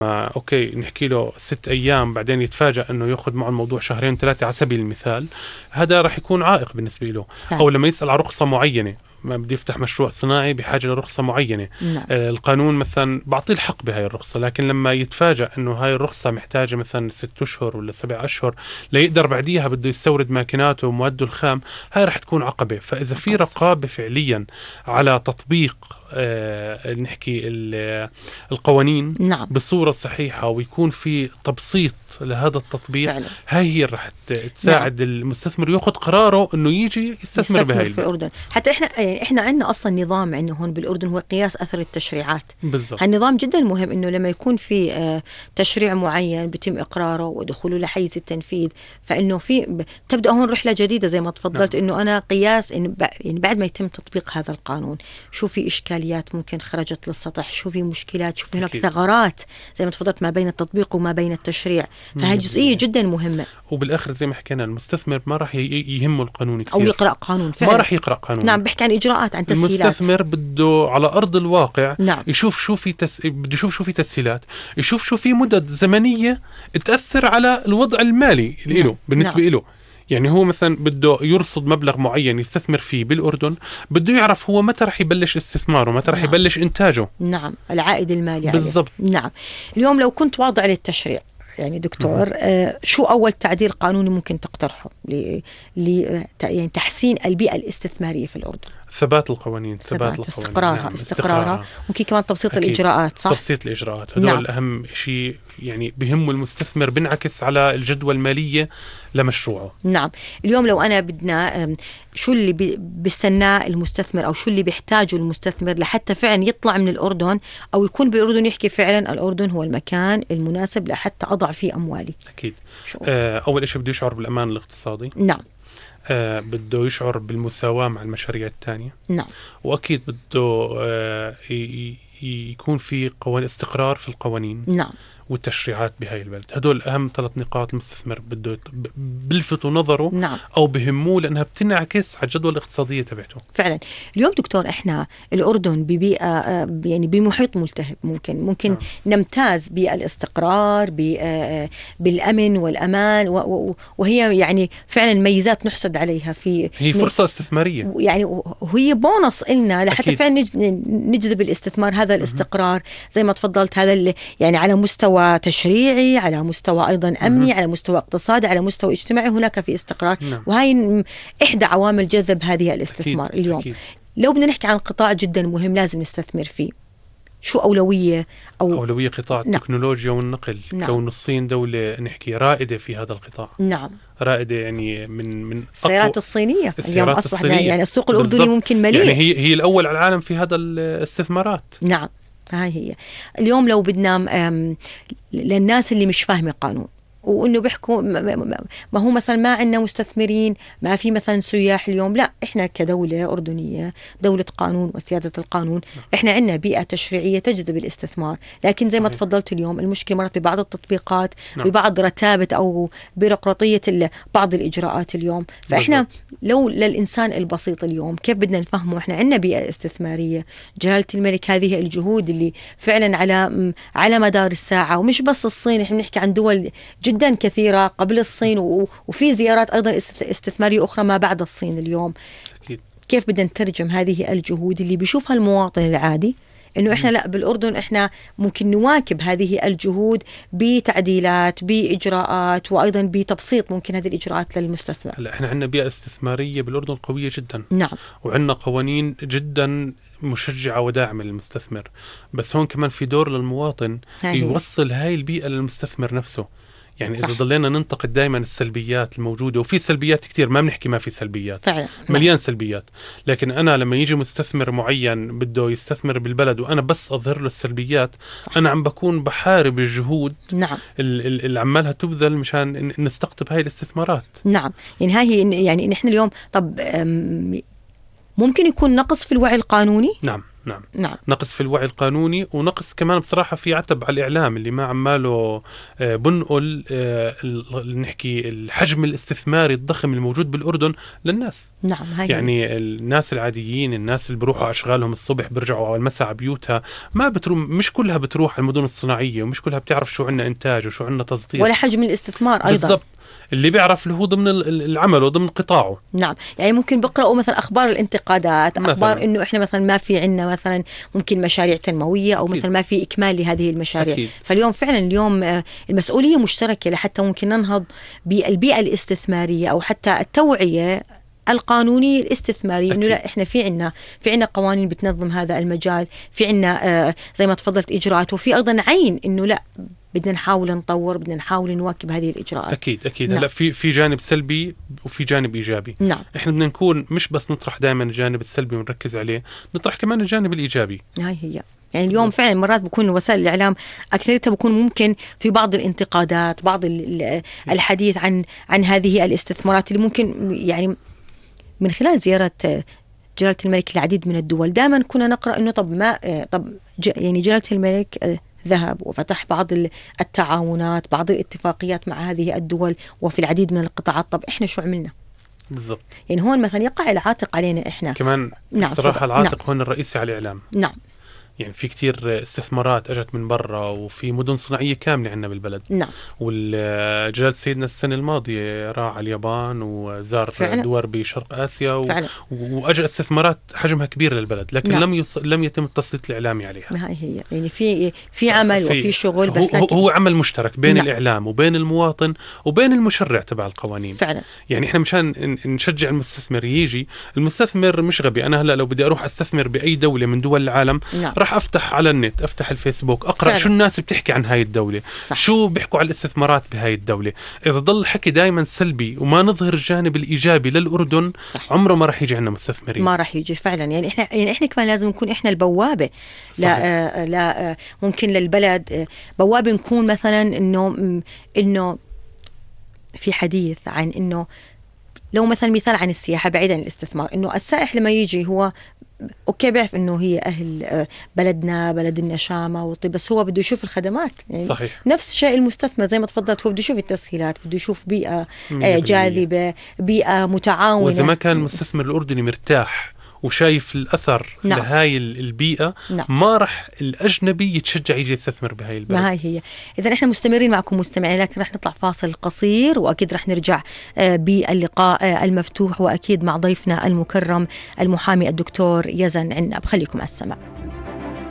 أوكي نحكي له 6 أيام بعدين يتفاجأ أنه يأخذ معه الموضوع 2-3 على سبيل المثال، هذا رح يكون عائق بالنسبة له. أو لما يسأل على رخصة معينة، ما بدي يفتح مشروع صناعي بحاجة لرخصة معينة، نعم. القانون مثلا بعطيه الحق بهاي الرخصة، لكن لما يتفاجأ أنه هاي الرخصة محتاجة مثلا 6 أشهر ولا 7 أشهر ليقدر بعديها بده يستورد ماكيناته وموده الخام، هاي رح تكون عقبة. فإذا في رقابة فعليا على تطبيق نحكي القوانين نعم. بصورة صحيحة، ويكون في تبسيط لهذا التطبيق فعلا. هاي هي رح تساعد المستثمر ياخذ قراره انه يجي يستثمر بهاي في الأردن. حتى احنا عندنا اصلا نظام عندنا هون بالاردن هو قياس اثر التشريعات. بالضبط. هالنظام جدا مهم، انه لما يكون في تشريع معين بيتم اقراره ودخوله لحيز التنفيذ، فانه تبدا هون رحله جديده زي ما تفضلت. نعم. انه انا قياس يعني بعد ما يتم تطبيق هذا القانون، شو في اشكاليات ممكن خرجت للسطح، شو في مشكلات، شو في هناك ثغرات زي ما تفضلت ما بين التطبيق وما بين التشريع. فهي جزئيه جدا مهمه. وبالاخر زي ما حكينا المستثمر ما راح يهمه القانون كثير او يقرا قانون فعلا. ما راح يقرا قانون. نعم. بحكي عن اجراءات، عن تسهيلات. المستثمر بده على ارض الواقع. نعم. يشوف شو في بده يشوف شو في تسهيلات، يشوف شو في مدد زمنيه تاثر على الوضع المالي له. نعم. بالنسبه نعم. له يعني هو مثلا بده يرصد مبلغ معين يستثمر فيه بالأردن، بده يعرف هو متى رح يبلش استثماره، متى رح نعم. يبلش إنتاجه. نعم. العائد المالي بالضبط. عليه. نعم. اليوم لو كنت واضع للتشريع يعني دكتور، شو أول تعديل قانوني ممكن تقترحه يعني تحسين البيئة الاستثمارية في الأردن؟ ثبات القوانين، استقرارها. نعم. استقرارها. ممكن كمان تبسيط الإجراءات. صح؟ تبسيط الإجراءات هدول نعم. أهم شيء، يعني بهم المستثمر، بنعكس على الجدوى المالية لمشروعه. نعم. اليوم لو أنا بدنا شو اللي بيستناه المستثمر، أو شو اللي بيحتاجه المستثمر لحتى فعلا يطلع من الأردن أو يكون بالأردن يحكي فعلا الأردن هو المكان المناسب لحتى أضع فيه أموالي؟ أكيد. أول شيء بده يشعر بالأمان الاقتصادي. نعم. بده يشعر بالمساواة مع المشاريع الثانية. نعم. وأكيد بده يكون في استقرار في القوانين. نعم. والتشريعات بهاي البلد. هدول أهم 3 نقاط المستثمر بده بلفتوا نظره. نعم. أو بهموه، لأنها بتنعكس على الجدوى الاقتصادية تبعته. فعلا. اليوم دكتور إحنا الأردن ببيئة يعني بمحيط ملتهب، ممكن نمتاز بالاستقرار، بالأمن والأمان، وهي يعني فعلا ميزات نحسد عليها. هي فرصة استثمارية يعني، وهي بونص إلنا لحتى أكيد. فعلا نجذب الاستثمار. هذا الاستقرار زي ما تفضلت، هذا يعني على مستوى تشريعي، على مستوى أيضا أمني، على مستوى اقتصادي، على مستوى اجتماعي، هناك في استقرار. نعم. وهي إحدى عوامل جذب هذه الاستثمار. أكيد. اليوم أكيد. لو بدنا نحكي عن قطاع جدا مهم لازم نستثمر فيه، شو أولوية؟ أولوية قطاع نعم. التكنولوجيا والنقل. نعم. كون الصين دولة نحكي رائدة في هذا القطاع. نعم. رائدة يعني من السيارات الصينية اليوم أصبح يعني السوق الأردني بالضبط. ممكن مليء. يعني هي الأول على العالم في هذا الاستثمارات. نعم. هي اليوم لو بدنا للناس اللي مش فاهمة قانون، وانه بيحكوا ما هو مثلا ما عندنا مستثمرين، ما في مثلا سياح اليوم. لا، احنا كدولة أردنية دولة قانون وسيادة القانون، احنا عندنا بيئة تشريعية تجذب الاستثمار. لكن زي ما تفضلت اليوم المشكلة مرات ببعض التطبيقات، ببعض رتابة او بيروقراطية بعض الإجراءات اليوم. فاحنا لو للإنسان البسيط اليوم كيف بدنا نفهمه احنا عندنا بيئة استثمارية؟ جلالة الملك هذه الجهود اللي فعلا على مدار الساعة، ومش بس الصين، احنا بنحكي عن دول جدا كثيرة قبل الصين، وفي زيارات أيضا استثمارية أخرى ما بعد الصين اليوم. أكيد. كيف بدنا نترجم هذه الجهود اللي بيشوفها المواطن العادي إنه إحنا لا بالأردن إحنا ممكن نواكب هذه الجهود بتعديلات، بإجراءات، وأيضا بتبسيط ممكن هذه الإجراءات للمستثمر. هلا إحنا عندنا بيئة استثمارية بالأردن قوية جدا. نعم. وعندنا قوانين جدا مشجعة وداعمة للمستثمر، بس هون كمان في دور للمواطن يوصل هاي البيئة للمستثمر نفسه. يعني صح. إذا ضلينا ننتقد دائما السلبيات الموجودة، وفي سلبيات كتير، ما بنحكي ما في سلبيات فعلا. مليان سلبيات، لكن أنا لما يجي مستثمر معين بده يستثمر بالبلد وأنا بس أظهر له السلبيات، صح. أنا عم بكون بحارب الجهود. نعم. اللي عمالها تبذل مشان نستقطب هاي الاستثمارات. نعم. يعني هاي يعني نحن اليوم طب ممكن يكون نقص في الوعي القانوني. نعم. نعم. نعم. نقص في الوعي القانوني، ونقص كمان بصراحة في عتب على الإعلام اللي ما عماله بنقل نحكي الحجم الاستثماري الضخم الموجود بالأردن للناس. نعم. هاي يعني الناس العاديين، الناس اللي بروحوا أشغالهم الصبح بيرجعوا على المساء على بيوتها، ما بتروح، مش كلها بتروح على المدن الصناعية، ومش كلها بتعرف شو عنا إنتاج وشو عنا تصدير، ولا حجم الاستثمار أيضا. بالضبط. اللي بيعرف اللي هو ضمن العمل وضمن قطاعه. نعم. يعني ممكن بقرأوا مثلا أخبار الانتقادات، أخبار مثلاً. إنه إحنا مثلا ما في عنا مثلا ممكن مشاريع تنموية، أو أكيد. مثلا ما في إكمال لهذه المشاريع. أكيد. فاليوم فعلا اليوم المسؤولية مشتركة لحتى ممكن ننهض بالبيئة الاستثمارية، أو حتى التوعية القانونية الاستثمارية. إنه لا، إحنا في عنا قوانين بتنظم هذا المجال، في عنا زي ما تفضلت إجراءات، وفي أيضا عين إنه لا، بدنا نحاول نطور، بدنا نحاول نواكب هذه الإجراءات. أكيد. نعم. هلا في جانب سلبي وفي جانب إيجابي. نعم. إحنا بدنا نكون مش بس نطرح دائما الجانب السلبي ونركز عليه، نطرح كمان الجانب الإيجابي. هاي هي. يعني اليوم فعلا مرات بكون وسائل الإعلام أكثرتها بكون ممكن في بعض الانتقادات، بعض الحديث عن هذه الاستثمارات اللي ممكن يعني من خلال زيارة جلالة الملك العديد من الدول دائما كنا نقرأ إنه يعني جلالة الملك ذهب وفتح بعض التعاونات، بعض الاتفاقيات مع هذه الدول وفي العديد من القطاعات. طب إحنا شو عملنا؟ بالضبط. يعني هون مثلا يقع العاتق علينا إحنا كمان. نعم. صراحة العاتق نعم. هون الرئيسي على الإعلام. نعم. يعني في كتير استثمارات اجت من برا، وفي مدن صناعيه كامله عندنا بالبلد. نعم. والجلالة سيدنا السنه الماضيه راح على اليابان وزار فعلا. دول بشرق اسيا فعلا. واجى استثمارات حجمها كبير للبلد، لكن نعم. لم يتم التسليط الاعلامي عليها. هاي هي. يعني في عمل وفي شغل، بس هو عمل مشترك بين نعم. الاعلام وبين المواطن وبين المشرع تبع القوانين. فعلا. يعني احنا مشان نشجع المستثمر يجي، المستثمر مش غبي. انا هلا لو بدي اروح استثمر باي دوله من دول العالم، نعم. راح افتح على النت، افتح الفيسبوك، اقرا فعلا. شو الناس بتحكي عن هاي الدوله. صح. شو بيحكوا على الاستثمارات بهاي الدوله. اذا ضل الحكي دائما سلبي وما نظهر الجانب الايجابي للاردن، صح. عمره ما راح يجي عندنا مستثمرين، ما راح يجي فعلا. يعني احنا كمان لازم نكون احنا البوابه. لا ممكن للبلد بوابه نكون مثلا انه في حديث عن انه لو مثلا مثال عن السياحه بعيدا عن الاستثمار، انه السائح لما يجي هو اوكي بيعرف انه هي اهل بلدنا، بلد النشامه والطيب، بس هو بده يشوف الخدمات. يعني صحيح. نفس الشيء المستثمر زي ما تفضلت، هو بده يشوف التسهيلات، بده يشوف بيئه جاذبه، بيئه متعاونه. واذا ما كان المستثمر الاردني مرتاح وشايف الأثر نعم. لهاي البيئة، نعم. ما رح الأجنبي يتشجع يجي يستثمر بهاي البلد. ما هي. إذا إحنا مستمرين معكم مستمعين، لكن رح نطلع فاصل قصير، وأكيد رح نرجع باللقاء المفتوح، وأكيد مع ضيفنا المكرم المحامي الدكتور يزن عنب. خليكم على السماء.